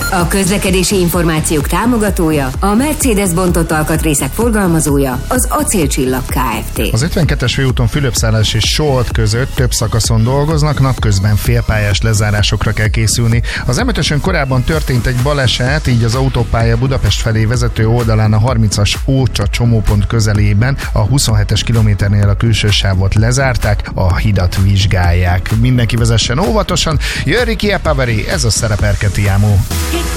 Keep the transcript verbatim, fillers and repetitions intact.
A közlekedési információk támogatója, a Mercedes bontott alkatrészek forgalmazója, az Acélcsillag Kft. Az ötvenkettes főúton Fülöpszállás és Solt között több szakaszon dolgoznak, napközben félpályás lezárásokra kell készülni. Az em ötösön korábban történt egy baleset, így az autópálya Budapest felé vezető oldalán a harmincas Ócsa csomópont közelében a huszonhetes kilométernél a külső sávot lezárták, a hidat vizsgálják. Mindenki vezessen óvatosan. Jön Ricky Epaveri, ez a Szereperketiámó.